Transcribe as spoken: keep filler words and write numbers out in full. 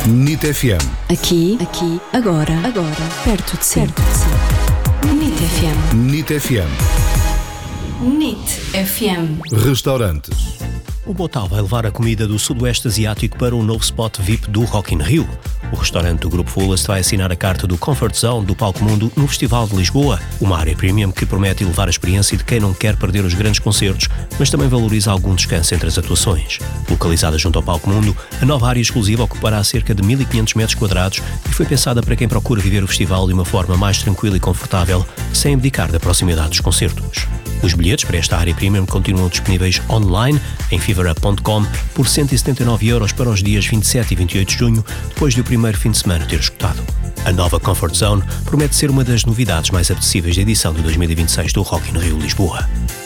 N I T F M. Aqui, aqui, agora, agora, perto de si. Perto de si. N I T F M. N I T F M. N I T F M. Restaurantes. O Botal vai levar a comida do Sudoeste Asiático para um novo spot V I P do Rock in Rio. O restaurante do Grupo Fullest vai assinar a carta do Comfort Zone do Palco Mundo no Festival de Lisboa, uma área premium que promete elevar a experiência de quem não quer perder os grandes concertos, mas também valoriza algum descanso entre as atuações. Localizada junto ao Palco Mundo, a nova área exclusiva ocupará cerca de mil e quinhentos metros quadrados e foi pensada para quem procura viver o festival de uma forma mais tranquila e confortável, sem abdicar da proximidade dos concertos. Os bilhetes para esta área premium continuam disponíveis online em fever up ponto com por cento e setenta e nove euros para os dias vinte e sete e vinte e oito de junho, depois do primeiro fim de semana ter esgotado. A nova Comfort Zone promete ser uma das novidades mais apetecíveis da edição de dois mil e vinte e seis do Rock in Rio Lisboa.